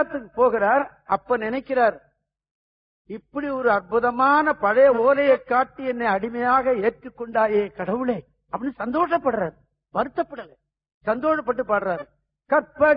குஜராத்துக்கு போகிறார். அப்ப நினைக்கிறார், இப்படி ஒரு அற்புதமான பழைய ஓலையை காட்டி என்னை அடிமையாக ஏற்றுக்கொண்டாயே கடவுளே அப்படின்னு சந்தோஷப்படுறாரு. வருத்தப்படல, சந்தோஷப்பட்டு பாடுறாரு. கற்ப